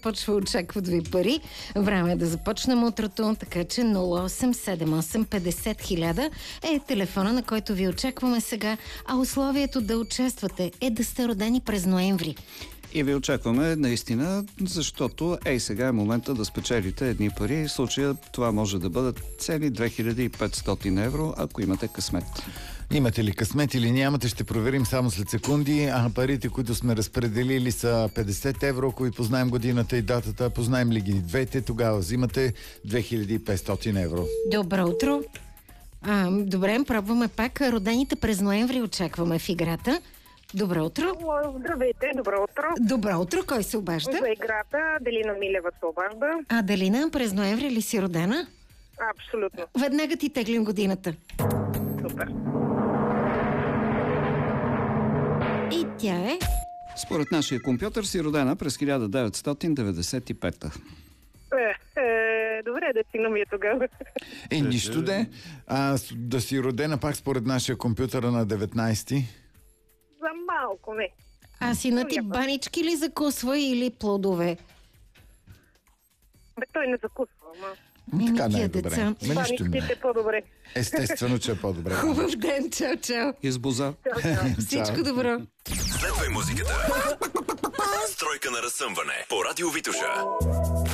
започва очакват ви пари. Време е да започнем утрото, така че 0878 50 000 е телефона, на който ви очакваме сега, а условието да участвате е да сте родени през ноември. И ви очакваме наистина, защото сега е момента да спечелите едни пари. В случая това може да бъдат цели 2500 евро, ако имате късмет. Имате ли късмет или нямате, ще проверим само след секунди. А парите, които сме разпределили, са 50 евро. Ако ви познаем годината и датата, познаем ли ги двете, тогава взимате 2500 евро. Добро утро. Добре, пробваме пак. Родените през ноември очакваме в играта. Добро утро. Здравейте, добро утро. Добро утро, кой се обажда? За играта Делина Милева се обажда. Делина, през ноември ли си родена? Абсолютно. Веднага ти теглим годината. Супер. И тя е... Според нашия компютър си родена през 1995-та. Добре, да си ми е тогава. Нищо де. Да си родена пак според нашия компютър на 19-ти? За малко, не. Сина ти банички ли закусва или плодове? Той не закусва, Така най-добре. Баничките е по-добре. Естествено, че е по-добре. Хубав ден, чао, чао. Избоза. Всичко добро. Следвай музиката. Стройка на разсъмване по Радио Витоша.